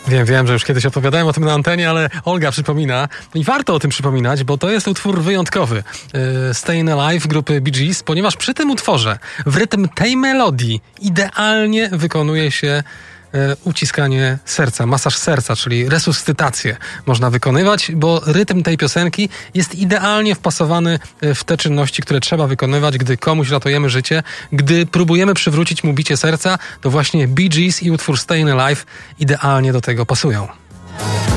Wiem, że już kiedyś opowiadałem o tym na antenie, ale Olga przypomina i warto o tym przypominać, bo to jest utwór wyjątkowy Stayin' Alive grupy Bee Gees, ponieważ przy tym utworze w rytm tej melodii idealnie wykonuje się uciskanie serca, masaż serca, czyli resuscytację można wykonywać, bo rytm tej piosenki jest idealnie wpasowany w te czynności, które trzeba wykonywać, gdy komuś ratujemy życie, gdy próbujemy przywrócić mu bicie serca, to właśnie Bee Gees i utwór Stayin' Alive idealnie do tego pasują.